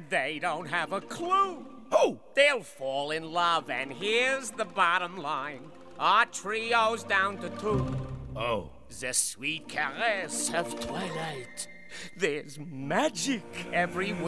they don't have a clue. Who? They'll fall in love, and here's the bottom line. Our trio's down to 2. Oh. The sweet caress of twilight. There's magic everywhere.